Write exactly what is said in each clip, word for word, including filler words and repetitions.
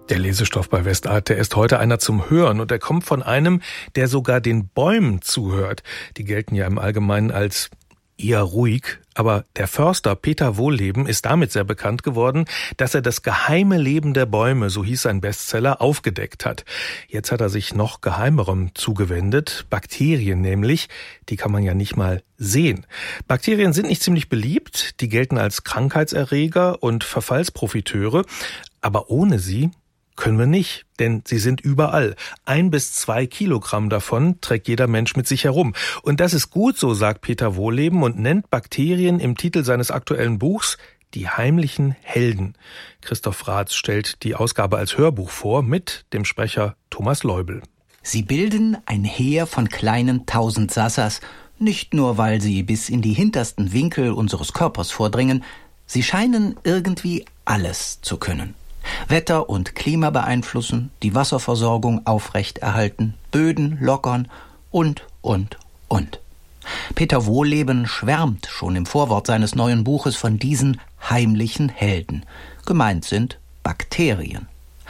Der Lesestoff bei Westart, der ist heute einer zum Hören und er kommt von einem, der sogar den Bäumen zuhört. Die gelten ja im Allgemeinen als eher ruhig, aber der Förster Peter Wohlleben ist damit sehr bekannt geworden, dass er das geheime Leben der Bäume, so hieß sein Bestseller, aufgedeckt hat. Jetzt hat er sich noch geheimerem zugewendet, Bakterien nämlich, die kann man ja nicht mal sehen. Bakterien sind nicht ziemlich beliebt, die gelten als Krankheitserreger und Verfallsprofiteure, aber ohne sie können wir nicht, denn sie sind überall. Ein bis zwei Kilogramm davon trägt jeder Mensch mit sich herum. Und das ist gut so, sagt Peter Wohlleben und nennt Bakterien im Titel seines aktuellen Buchs die heimlichen Helden. Christoph Raths stellt die Ausgabe als Hörbuch vor mit dem Sprecher Thomas Leubel. Sie bilden ein Heer von kleinen Tausendsassers, nicht nur, weil sie bis in die hintersten Winkel unseres Körpers vordringen, sie scheinen irgendwie alles zu können. Wetter und Klima beeinflussen, die Wasserversorgung aufrechterhalten, Böden lockern und, und, und. Peter Wohlleben schwärmt schon im Vorwort seines neuen Buches von diesen heimlichen Helden. Gemeint sind Bakterien.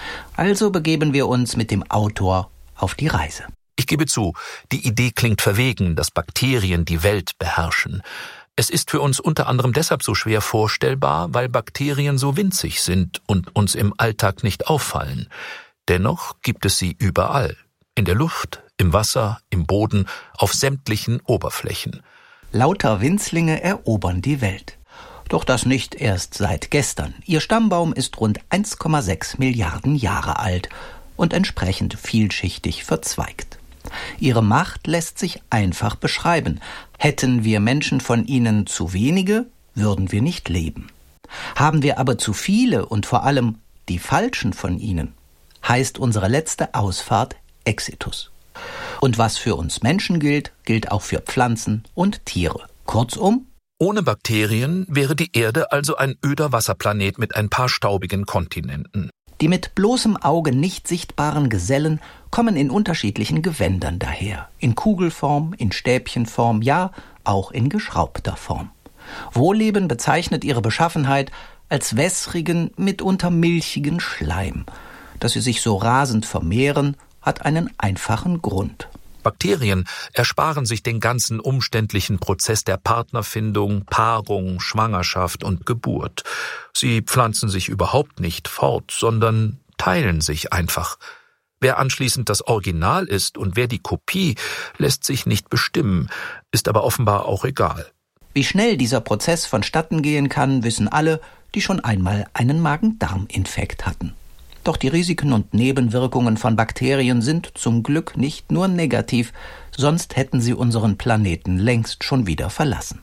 Also begeben wir uns mit dem Autor auf die Reise. Ich gebe zu, die Idee klingt verwegen, dass Bakterien die Welt beherrschen. Es ist für uns unter anderem deshalb so schwer vorstellbar, weil Bakterien so winzig sind und uns im Alltag nicht auffallen. Dennoch gibt es sie überall. In der Luft, im Wasser, im Boden, auf sämtlichen Oberflächen. Lauter Winzlinge erobern die Welt. Doch das nicht erst seit gestern. Ihr Stammbaum ist rund eins Komma sechs Milliarden Jahre alt und entsprechend vielschichtig verzweigt. Ihre Macht lässt sich einfach beschreiben. Hätten wir Menschen von ihnen zu wenige, würden wir nicht leben. Haben wir aber zu viele und vor allem die falschen von ihnen, heißt unsere letzte Ausfahrt Exitus. Und was für uns Menschen gilt, gilt auch für Pflanzen und Tiere. Kurzum, ohne Bakterien wäre die Erde also ein öder Wasserplanet mit ein paar staubigen Kontinenten. Die mit bloßem Auge nicht sichtbaren Gesellen kommen in unterschiedlichen Gewändern daher. In Kugelform, in Stäbchenform, ja, auch in geschraubter Form. Wohlleben bezeichnet ihre Beschaffenheit als wässrigen, mitunter milchigen Schleim. Dass sie sich so rasend vermehren, hat einen einfachen Grund. Bakterien ersparen sich den ganzen umständlichen Prozess der Partnerfindung, Paarung, Schwangerschaft und Geburt. Sie pflanzen sich überhaupt nicht fort, sondern teilen sich einfach. Wer anschließend das Original ist und wer die Kopie, lässt sich nicht bestimmen, ist aber offenbar auch egal. Wie schnell dieser Prozess vonstatten gehen kann, wissen alle, die schon einmal einen Magen-Darm-Infekt hatten. Doch die Risiken und Nebenwirkungen von Bakterien sind zum Glück nicht nur negativ, sonst hätten sie unseren Planeten längst schon wieder verlassen.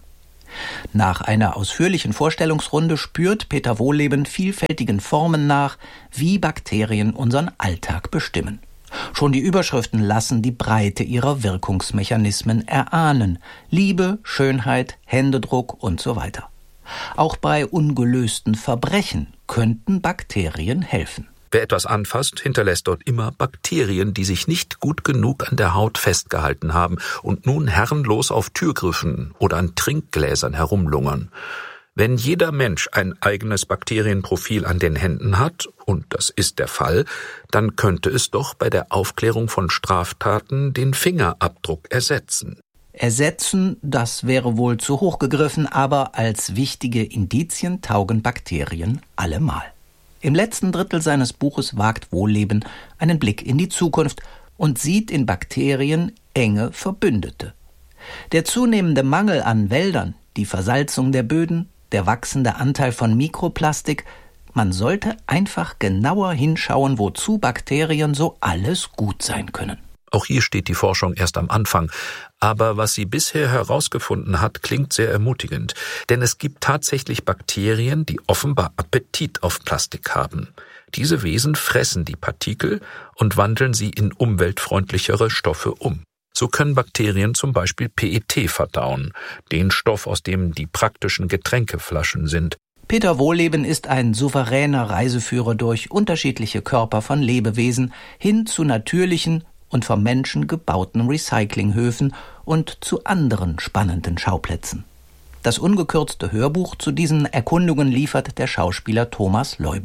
Nach einer ausführlichen Vorstellungsrunde spürt Peter Wohlleben vielfältigen Formen nach, wie Bakterien unseren Alltag bestimmen. Schon die Überschriften lassen die Breite ihrer Wirkungsmechanismen erahnen. Liebe, Schönheit, Händedruck und so weiter. Auch bei ungelösten Verbrechen könnten Bakterien helfen. Wer etwas anfasst, hinterlässt dort immer Bakterien, die sich nicht gut genug an der Haut festgehalten haben und nun herrenlos auf Türgriffen oder an Trinkgläsern herumlungern. Wenn jeder Mensch ein eigenes Bakterienprofil an den Händen hat, und das ist der Fall, dann könnte es doch bei der Aufklärung von Straftaten den Fingerabdruck ersetzen. Ersetzen, das wäre wohl zu hoch gegriffen, aber als wichtige Indizien taugen Bakterien allemal. Im letzten Drittel seines Buches wagt Wohlleben einen Blick in die Zukunft und sieht in Bakterien enge Verbündete. Der zunehmende Mangel an Wäldern, die Versalzung der Böden, der wachsende Anteil von Mikroplastik, man sollte einfach genauer hinschauen, wozu Bakterien so alles gut sein können. Auch hier steht die Forschung erst am Anfang. Aber was sie bisher herausgefunden hat, klingt sehr ermutigend. Denn es gibt tatsächlich Bakterien, die offenbar Appetit auf Plastik haben. Diese Wesen fressen die Partikel und wandeln sie in umweltfreundlichere Stoffe um. So können Bakterien zum Beispiel P E T verdauen, den Stoff, aus dem die praktischen Getränkeflaschen sind. Peter Wohlleben ist ein souveräner Reiseführer durch unterschiedliche Körper von Lebewesen hin zu natürlichen und vom Menschen gebauten Recyclinghöfen und zu anderen spannenden Schauplätzen. Das ungekürzte Hörbuch zu diesen Erkundungen liefert der Schauspieler Thomas Leubel.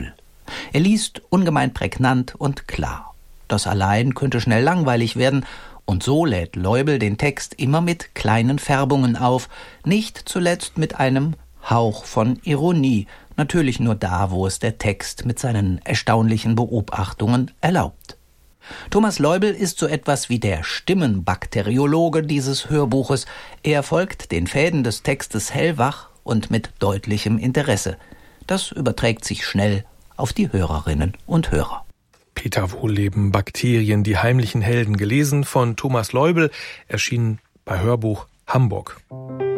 Er liest ungemein prägnant und klar. Das allein könnte schnell langweilig werden, und so lädt Leubel den Text immer mit kleinen Färbungen auf, nicht zuletzt mit einem Hauch von Ironie, natürlich nur da, wo es der Text mit seinen erstaunlichen Beobachtungen erlaubt. Thomas Leubel ist so etwas wie der Stimmenbakteriologe dieses Hörbuches. Er folgt den Fäden des Textes hellwach und mit deutlichem Interesse. Das überträgt sich schnell auf die Hörerinnen und Hörer. Peter Wohlleben, Bakterien, die heimlichen Helden, gelesen von Thomas Leubel, erschienen bei Hörbuch Hamburg.